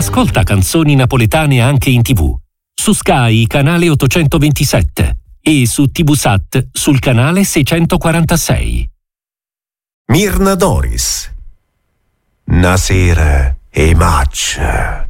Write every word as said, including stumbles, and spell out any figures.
Ascolta canzoni napoletane anche in tivù. Su Sky, canale ottocentoventisette e su TVSAT sul canale seicentoquarantasei. Mirna Doris. Una sera e match.